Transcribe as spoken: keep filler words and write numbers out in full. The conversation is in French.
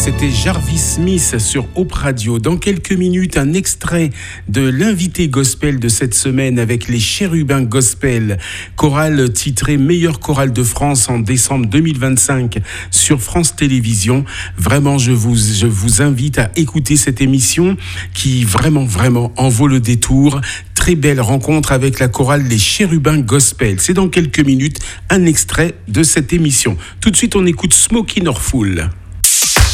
C'était Jarvis Smith sur Hope Radio. Dans quelques minutes, un extrait de l'invité gospel de cette semaine avec les Chérubins Gospel, chorale titrée Meilleure chorale de France en décembre deux mille vingt-cinq sur France Télévisions. Vraiment, je vous, je vous invite à écouter cette émission qui vraiment, vraiment en vaut le détour. Très belle rencontre avec la chorale Les Chérubins Gospel. C'est dans quelques minutes un extrait de cette émission. Tout de suite, on écoute Smoky Norfool.